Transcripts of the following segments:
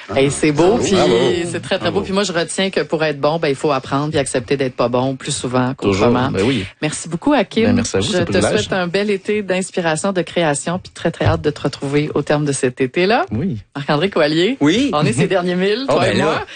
Hey, c'est beau, puis c'est très, très beau. Puis moi, je retiens que pour être bon, il faut apprendre puis accepter d'être pas bon plus souvent qu'autrement. Oui. Merci beaucoup, Hakim. Merci à vous, je te souhaite un bel été d'inspiration, de création, puis très, très hâte de te retrouver au terme de cet été-là. Oui. Marc-André Coallier. Oui. On est ces derniers 1000, toi et moi.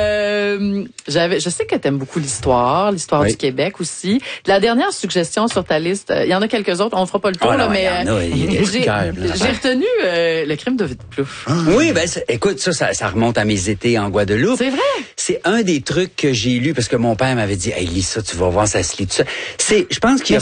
Je sais que t'aimes beaucoup l'histoire du Québec aussi. La dernière suggestion sur ta liste, il y en a quelques autres, on fera pas le tour, mais j'ai retenu le crime d'Ovid Plouffe. Oui, écoute, ça remonte à mes étés en Guadeloupe. C'est vrai? C'est un des trucs que j'ai lu parce que mon père m'avait dit, hey, lis ça, tu vas voir, ça se lit tout ça. Je pense qu'il y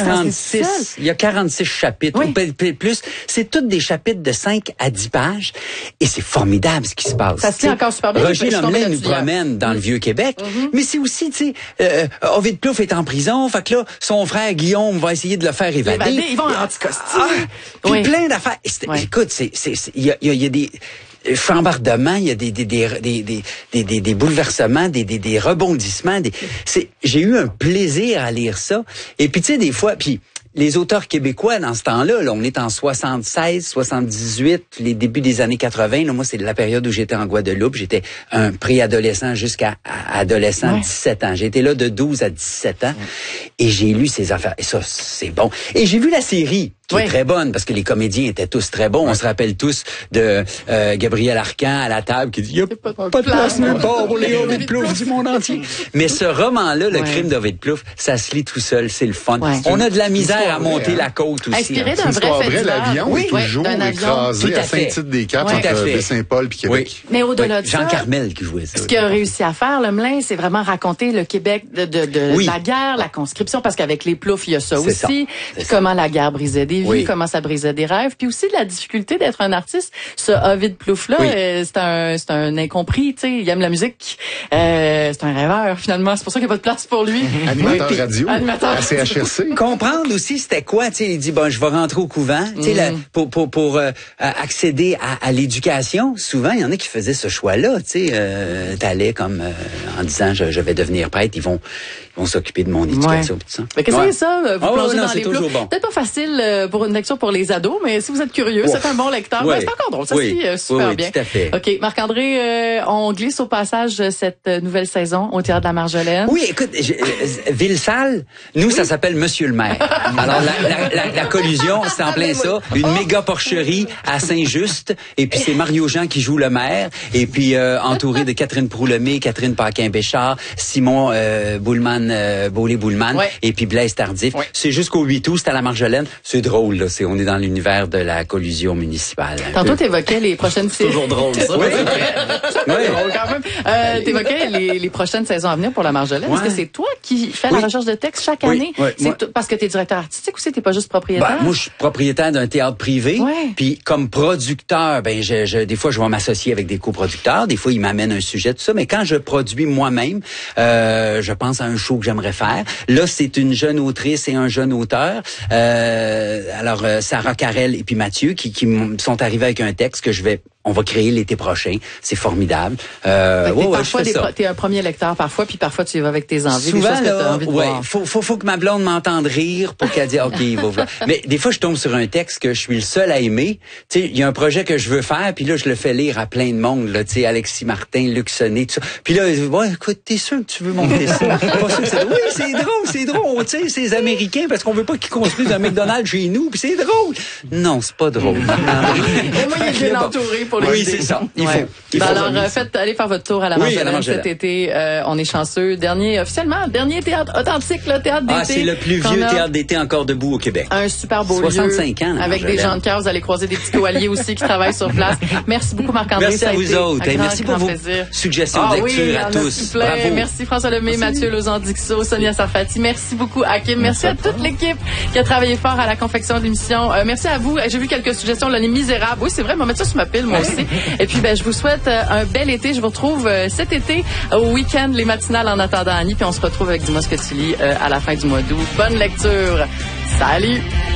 a 46 chapitres, ou plus. C'est tous des chapitres de 5 à 10 pages. Et c'est formidable ce qui se passe. Ça se lit encore super bien. Roger Lomelin nous promène dans le Vieux-Québec. Mais c'est aussi, tu sais, Ovid Plouffe est en prison. Fait que là, son frère Guillaume va essayer de le faire évader. Ils vont en anti-costume. Puis plein d'affaires. Écoute, il y a des chambardements, il y a des bouleversements, des rebondissements. J'ai eu un plaisir à lire ça. Et puis, tu sais, des fois, les auteurs québécois, dans ce temps-là, on est en 76, 78, les débuts des années 80. Là, moi, c'est la période où j'étais en Guadeloupe. J'étais un préadolescent jusqu'à adolescent, 17 ans. J'ai été là de 12 à 17 ans. Et j'ai lu ces affaires. Et ça, c'est bon. Et j'ai vu la série, qui est très bonne, parce que les comédiens étaient tous très bons. On se rappelle tous de Gabriel Arcan à la table qui dit « Il n'y a pas de place nulle part pour les Ovid Plouffe du monde entier. » Mais ce roman-là, Le crime d'Ovid Plouffe, ça se lit tout seul. C'est le fun. On a de la misère à monter la côte aussi. Inspiré d'un vrai fait l'avion est toujours écrasé à Saint-Tite-des-Capes entre Baie-Saint-Paul et Québec. Mais au-delà de ça, Jean Carmel qui jouait ça. Ce qu'il a réussi à faire, Lomelin, c'est vraiment raconter le Québec de la guerre, la conscription, parce qu'avec les Plouffe, il y a ça aussi. Comment la guerre brisait des vies, comment ça brisait des rêves, puis aussi de la difficulté d'être un artiste. Ce Ovid Plouffe-là, c'est un incompris, tu sais, il aime la musique. C'est un rêveur, finalement. C'est pour ça qu'il n'y a pas de place pour lui. Animateur radio, à CHRC. Comprendre aussi c'était quoi, tu sais, il dit, je vais rentrer au couvent, tu sais, pour accéder à l'éducation. Souvent, il y en a qui faisaient ce choix-là, tu sais, t'allais comme en disant, je vais devenir prêtre, ils vont s'occuper de mon éducation. Tout ça. Mais qu'est-ce que c'est ça? Vous plongez dans les Plouffe. Bon. Peut-être pas facile pour une lecture pour les ados, mais si vous êtes curieux, c'est un bon lecteur. C'est encore drôle, ça se lit super bien. Tout à fait. OK, Marc-André, on glisse au passage cette nouvelle saison au Théâtre de la Marjolaine. Oui, écoute, Ville-Salle, nous, ça s'appelle Monsieur le maire. Alors, la collusion, c'est en plein ça. Une méga porcherie à Saint-Just. Et puis, c'est Mario Jean qui joue le maire. Et puis, entouré de Catherine Proulemé, Catherine Paquin-Béchard, Simon Beaulé-Boulman, et puis Blaise Tardif. C'est jusqu'au 8 août, c'est à la Marjolaine. C'est drôle, là. On est dans l'univers de la collusion municipale. Tantôt, t'évoquais les prochaines saisons. Toujours drôle, ça. Oui, drôle quand même. T'évoquais les prochaines saisons à venir pour la Marjolaine. Est-ce que c'est toi qui fais la recherche de texte chaque année? Parce que t'es directeur artistique ou t'es pas juste propriétaire? Moi, je suis propriétaire d'un théâtre privé. Puis, comme producteur, des fois, je vais m'associer avec des coproducteurs. Des fois, ils m'amènent un sujet, tout ça. Mais quand je produis moi-même, je pense à un show que j'aimerais faire. Là, c'est une jeune autrice et un jeune auteur. Alors, Sarah Carrel et puis Mathieu qui sont arrivés avec un texte que on va créer l'été prochain. C'est formidable. Parfois, t'es un premier lecteur parfois, puis parfois tu y vas avec tes envies. Souvent, des choses que t'as envie de voir. Faut que ma blonde m'entende rire pour qu'elle dise, OK, il va voir. Mais des fois, je tombe sur un texte que je suis le seul à aimer. Tu sais, il y a un projet que je veux faire, puis là, je le fais lire à plein de monde, là, tu sais, Alexis Martin, Luc Sonnet, tout ça. Puis là, écoute, t'es sûr que tu veux monter ça? Pas sûr que c'est drôle, tu sais, c'est les Américains, parce qu'on veut pas qu'ils construisent un McDonald's chez nous, puis c'est drôle. Non, c'est pas drôle. Au moins, il est bien entouré pour les c'est ça. Il faut. Alors, allez faire votre tour à la Marjolaine cet été. On est chanceux. Dernier théâtre authentique, le théâtre d'été. C'est le plus vieux théâtre d'été encore debout au Québec. Un super beau 65 lieu. ans, avec des gens de cœur. Vous allez croiser des petits coalliers aussi qui travaillent sur place. Merci beaucoup, Marc-André. Merci à vous autres. Merci pour vos suggestions de lecture à tous. Bravo. Merci François Lemay, Mathieu Lauzon-Dixot, Sonia Sarfati. Merci beaucoup, Hakim. Merci à toute l'équipe qui a travaillé fort à la confection de l'émission. Merci à vous. J'ai vu quelques suggestions. Là, Les Misérables. Oui, c'est vrai. On va mettre ça sur ma pile, moi aussi. Et puis, je vous souhaite un bel été. Je vous retrouve cet été au week-end, les matinales en attendant Annie. Puis on se retrouve avec Dis-moi ce que tu lis à la fin du mois d'août. Bonne lecture. Salut!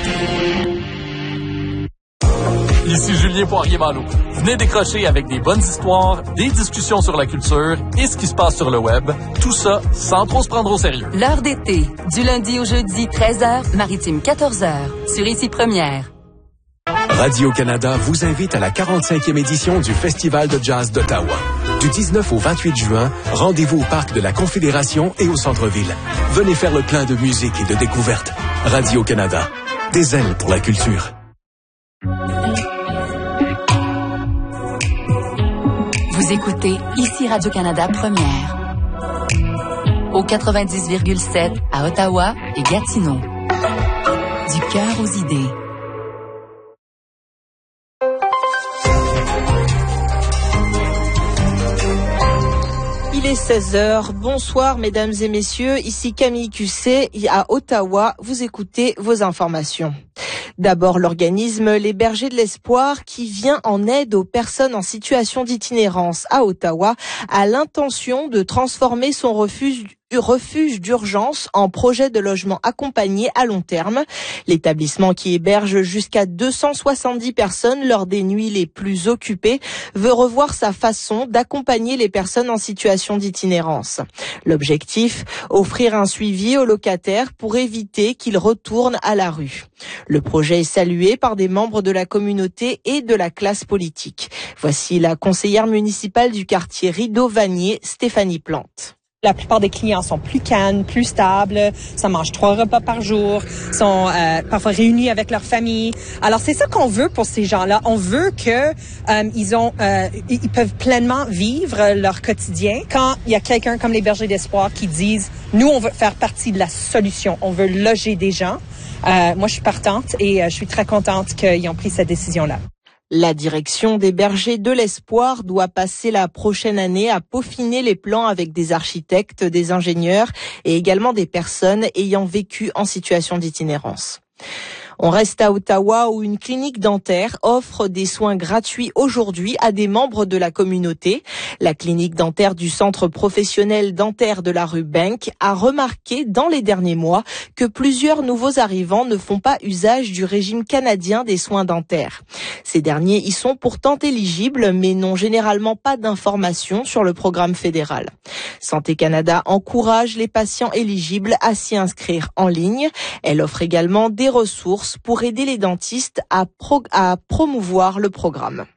Ici Julien Poirier-Malo. Venez décrocher avec des bonnes histoires, des discussions sur la culture et ce qui se passe sur le web. Tout ça sans trop se prendre au sérieux. L'heure d'été, du lundi au jeudi, 13h, Maritime 14h, sur Ici Première. Radio-Canada vous invite à la 45e édition du Festival de jazz d'Ottawa. Du 19 au 28 juin, rendez-vous au Parc de la Confédération et au centre-ville. Venez faire le plein de musique et de découvertes. Radio-Canada, des ailes pour la culture. Vous écoutez ici Radio-Canada Première. Au 90,7 à Ottawa et Gatineau. Du cœur aux idées. Il est 16h. Bonsoir, mesdames et messieurs. Ici Camille Cusset à Ottawa. Vous écoutez vos informations. D'abord, l'organisme Les Bergers de l'Espoir, qui vient en aide aux personnes en situation d'itinérance à Ottawa, a l'intention de transformer son refuge d'urgence en projet de logement accompagné à long terme. L'établissement, qui héberge jusqu'à 270 personnes lors des nuits les plus occupées, veut revoir sa façon d'accompagner les personnes en situation d'itinérance. L'objectif, offrir un suivi aux locataires pour éviter qu'ils retournent à la rue. Le projet est salué par des membres de la communauté et de la classe politique. Voici la conseillère municipale du quartier Rideau-Vanier, Stéphanie Plante. La plupart des clients sont plus calmes, plus stables, ça mange 3 repas par jour, sont parfois réunis avec leur famille. Alors c'est ça qu'on veut pour ces gens-là. On veut que ils peuvent pleinement vivre leur quotidien. Quand il y a quelqu'un comme les Bergers d'Espoir qui disent nous on veut faire partie de la solution, on veut loger des gens. Moi je suis partante et je suis très contente qu'ils ont pris cette décision-là. La direction des Bergers de l'Espoir doit passer la prochaine année à peaufiner les plans avec des architectes, des ingénieurs et également des personnes ayant vécu en situation d'itinérance. On reste à Ottawa où une clinique dentaire offre des soins gratuits aujourd'hui à des membres de la communauté. La clinique dentaire du centre professionnel dentaire de la rue Bank a remarqué dans les derniers mois que plusieurs nouveaux arrivants ne font pas usage du régime canadien des soins dentaires. Ces derniers y sont pourtant éligibles mais n'ont généralement pas d'informations sur le programme fédéral. Santé Canada encourage les patients éligibles à s'y inscrire en ligne. Elle offre également des ressources pour aider les dentistes à promouvoir le programme.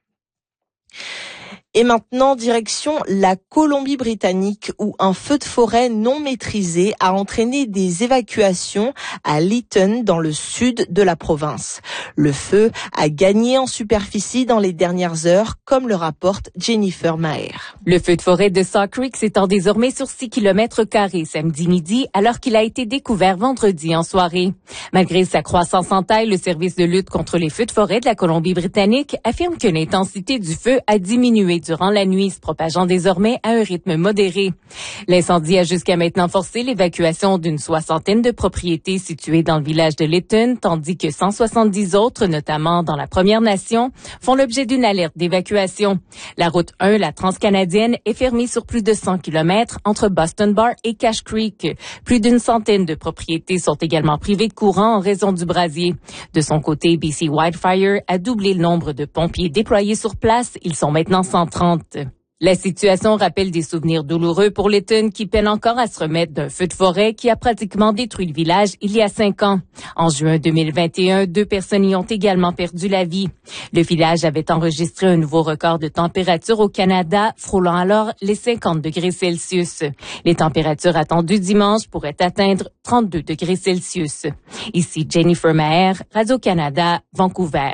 Et maintenant, direction la Colombie-Britannique où un feu de forêt non maîtrisé a entraîné des évacuations à Lytton dans le sud de la province. Le feu a gagné en superficie dans les dernières heures, comme le rapporte Jennifer Maher. Le feu de forêt de Saw Creek s'étend désormais sur 6 km² samedi midi, alors qu'il a été découvert vendredi en soirée. Malgré sa croissance en taille, le service de lutte contre les feux de forêt de la Colombie-Britannique affirme que l'intensité du feu a diminué durant la nuit, se propageant désormais à un rythme modéré. L'incendie a jusqu'à maintenant forcé l'évacuation d'une 60aine de propriétés situées dans le village de Lytton, tandis que 170 autres, notamment dans la Première Nation, font l'objet d'une alerte d'évacuation. La route 1, la transcanadienne, est fermée sur plus de 100 km entre Boston Bar et Cache Creek. Plus d'une centaine de propriétés sont également privées de courant en raison du brasier. De son côté, BC Wildfire a doublé le nombre de pompiers déployés sur place. Ils sont maintenant 130. La situation rappelle des souvenirs douloureux pour Lytton qui peine encore à se remettre d'un feu de forêt qui a pratiquement détruit le village il y a 5 ans. En juin 2021, 2 personnes y ont également perdu la vie. Le village avait enregistré un nouveau record de température au Canada, frôlant alors les 50 degrés Celsius. Les températures attendues dimanche pourraient atteindre 32 degrés Celsius. Ici Jennifer Maher, Radio-Canada, Vancouver.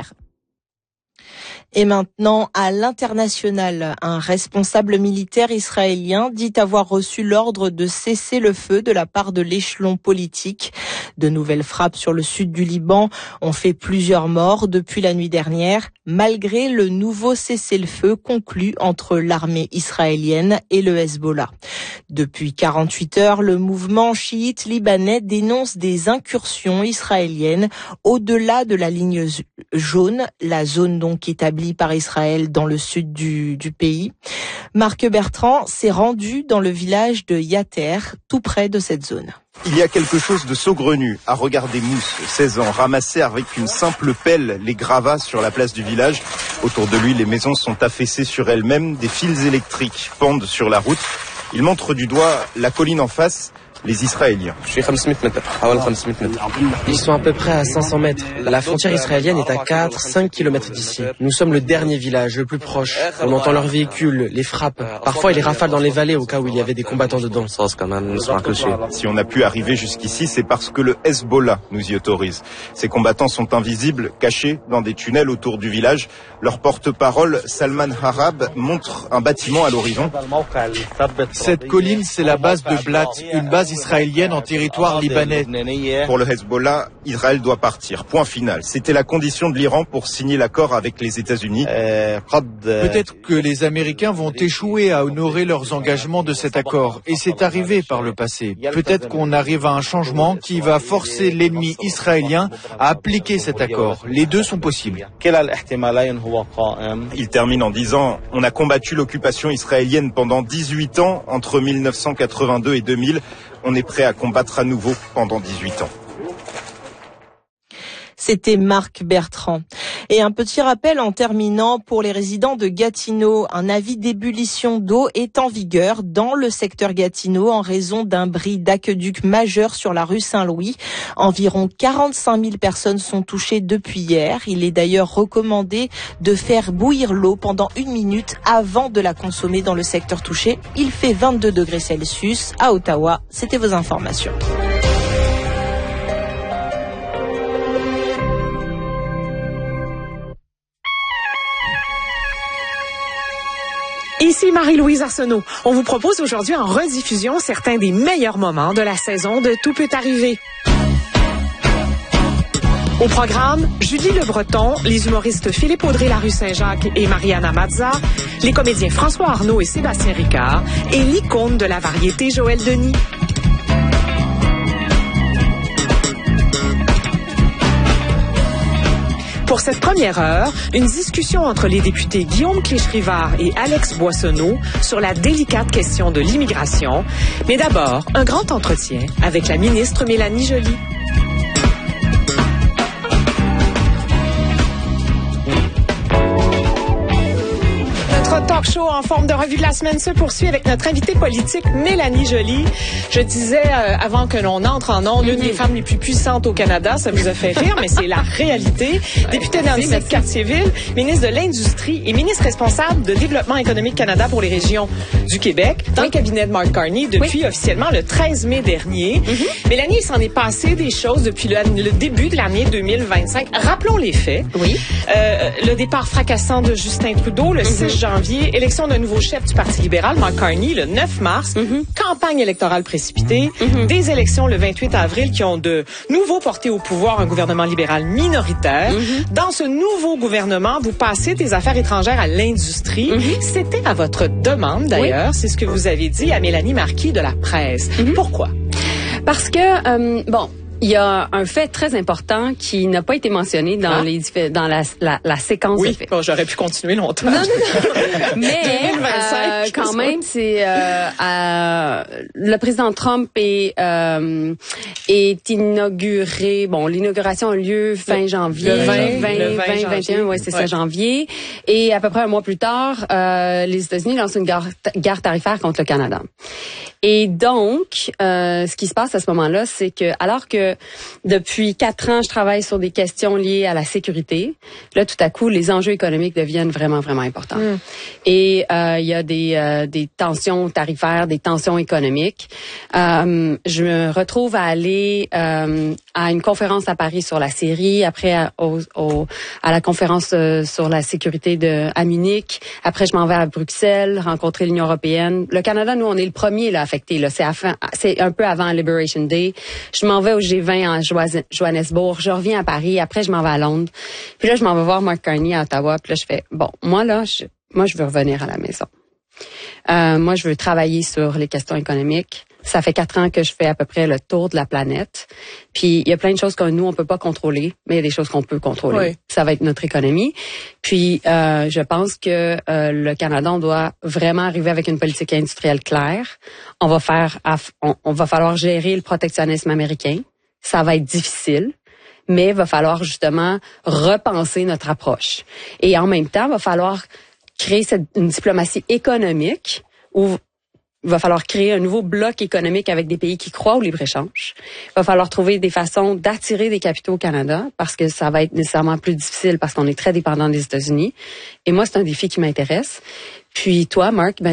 Et maintenant, à l'international, un responsable militaire israélien dit avoir reçu l'ordre de cesser le feu de la part de l'échelon politique. De nouvelles frappes sur le sud du Liban ont fait plusieurs morts depuis la nuit dernière, malgré le nouveau cessez-le-feu conclu entre l'armée israélienne et le Hezbollah. Depuis 48 heures, le mouvement chiite libanais dénonce des incursions israéliennes au-delà de la ligne jaune, la zone donc établie par Israël dans le sud du pays. Marc Bertrand s'est rendu dans le village de Yater, tout près de cette zone. Il y a quelque chose de saugrenu à regarder Mousse, 16 ans, ramasser avec une simple pelle les gravats sur la place du village. Autour de lui, les maisons sont affaissées sur elles-mêmes, des fils électriques pendent sur la route. Il montre du doigt la colline en face, les Israéliens. Ils sont à peu près à 500 mètres. La frontière israélienne est à 4-5 km d'ici. Nous sommes le dernier village, le plus proche. On entend leurs véhicules, les frappes. Parfois, ils les rafalent dans les vallées au cas où il y avait des combattants dedans. Si on a pu arriver jusqu'ici, c'est parce que le Hezbollah nous y autorise. Ces combattants sont invisibles, cachés dans des tunnels autour du village. Leur porte-parole, Salman Harab, montre un bâtiment à l'horizon. Cette colline, c'est la base de Blat, une base israélienne en territoire libanais. Pour le Hezbollah, Israël doit partir. Point final. C'était la condition de l'Iran pour signer l'accord avec les États-Unis. Peut-être que les Américains vont échouer à honorer leurs engagements de cet accord. Et c'est arrivé par le passé. Peut-être qu'on arrive à un changement qui va forcer l'ennemi israélien à appliquer cet accord. Les deux sont possibles. Il termine en disant « On a combattu l'occupation israélienne pendant 18 ans, entre 1982 et 2000. On est prêt à combattre à nouveau pendant 18 ans. » C'était Marc Bertrand. Et un petit rappel en terminant pour les résidents de Gatineau. Un avis d'ébullition d'eau est en vigueur dans le secteur Gatineau en raison d'un bris d'aqueduc majeur sur la rue Saint-Louis. Environ 45 000 personnes sont touchées depuis hier. Il est d'ailleurs recommandé de faire bouillir l'eau pendant 1 minute avant de la consommer dans le secteur touché. Il fait 22 degrés Celsius à Ottawa. C'était vos informations. Ici Marie-Louise Arsenault. On vous propose aujourd'hui en rediffusion certains des meilleurs moments de la saison de Tout peut arriver. Au programme, Julie Le Breton, les humoristes Philippe Audrey-Larue Saint-Jacques et Mariana Mazza, les comédiens François Arnaud et Sébastien Ricard et l'icône de la variété Joël Denis. Pour cette première heure, une discussion entre les députés Guillaume Clich-Rivard et Alex Boissonneau sur la délicate question de l'immigration. Mais d'abord, un grand entretien avec la ministre Mélanie Joly. Talk show en forme de revue de la semaine se poursuit avec notre invitée politique Mélanie Joly. Je disais avant que l'on entre en ondes, l'une des femmes les plus puissantes au Canada, ça vous a fait rire, mais c'est la réalité. Députée dans le Quartier-Ville, ministre de l'Industrie et ministre responsable de Développement économique Canada pour les régions du Québec, dans le cabinet de Mark Carney depuis officiellement le 13 mai dernier. Mélanie, il s'en est passé des choses depuis le début de l'année 2025. Rappelons les faits. Le départ fracassant de Justin Trudeau le 6 janvier, élection d'un nouveau chef du Parti libéral, Mark Carney, le 9 mars, campagne électorale précipitée, des élections le 28 avril qui ont de nouveau porté au pouvoir un gouvernement libéral minoritaire. Dans ce nouveau gouvernement, vous passez des affaires étrangères à l'industrie. C'était à votre demande, d'ailleurs. C'est ce que vous avez dit à Mélanie Marquis de La Presse. Pourquoi? Parce que, il y a un fait très important qui n'a pas été mentionné dans dans la séquence de faits. Bon, j'aurais pu continuer longtemps. Non. Mais quand même, c'est le président Trump est inauguré. Bon, l'inauguration a lieu fin janvier, le 21, c'est ça, janvier. Et à peu près un mois plus tard, les États-Unis lancent une guerre tarifaire contre le Canada. Et donc, ce qui se passe à ce moment-là, c'est que alors que depuis 4 ans, je travaille sur des questions liées à la sécurité, là, tout à coup, les enjeux économiques deviennent vraiment, vraiment importants. Et il y a des tensions tarifaires, des tensions économiques. Je me retrouve à aller à une conférence à Paris sur la Syrie, après à la conférence sur la sécurité à Munich. Après, je m'en vais à Bruxelles, rencontrer l'Union européenne. Le Canada, nous, on est le premier là affecté. Là, c'est un peu avant Liberation Day. Je m'en vais au G20 en Johannesburg. Je reviens à Paris. Après, je m'en vais à Londres. Puis là, je m'en vais voir Mark Carney à Ottawa. Puis là, je fais moi, je veux revenir à la maison. Moi, je veux travailler sur les questions économiques. Ça fait 4 ans que je fais à peu près le tour de la planète. Puis il y a plein de choses que nous, on peut pas contrôler, mais il y a des choses qu'on peut contrôler. Ça va être notre économie. Puis je pense que le Canada, on doit vraiment arriver avec une politique industrielle claire. On va falloir gérer le protectionnisme américain. Ça va être difficile, mais il va falloir justement repenser notre approche. Et en même temps, il va falloir créer une diplomatie économique où Il va falloir créer un nouveau bloc économique avec des pays qui croient au libre-échange. Il va falloir trouver des façons d'attirer des capitaux au Canada parce que ça va être nécessairement plus difficile parce qu'on est très dépendant des États-Unis. Et moi, c'est un défi qui m'intéresse. Puis toi, Marc,